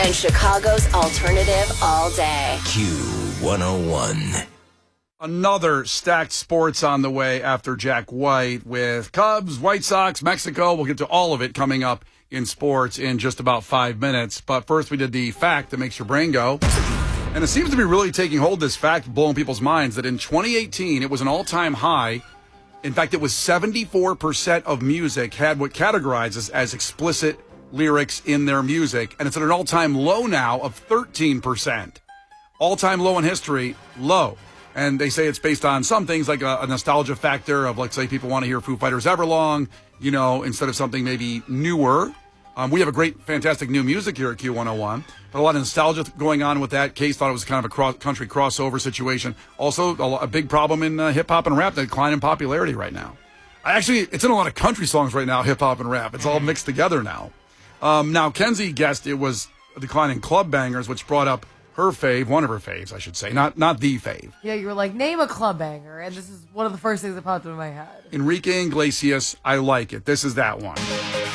and Chicago's alternative all day. Q101. Another stacked sports on the way after Jack White with Cubs, White Sox, Mexico. We'll get to all of it coming up in sports in just about 5 minutes. But first we did the fact that makes your brain go. And it seems to be really taking hold, this fact, blowing people's minds, that in 2018 it was an all-time high. In fact, it was 74% of music had what categorizes as explicit lyrics in their music. And it's at an all-time low now of 13%. All-time low in history, low. And they say it's based on some things like a nostalgia factor of, let's say, people want to hear Foo Fighters Everlong, instead of something maybe newer. We have a great, fantastic new music here at Q101, but a lot of nostalgia going on with that. Case thought it was kind of a country crossover situation. Also, a big problem in hip-hop and rap, the decline in popularity right now. It's in a lot of country songs right now, hip-hop and rap. It's all mixed together now. Now, Kenzie guessed it was a decline in club bangers, which brought up her fave, one of her faves, I should say, not the fave. Yeah, you were like, name a club banger, and this is one of the first things that popped into my head. Enrique Iglesias, I Like It. This is that one.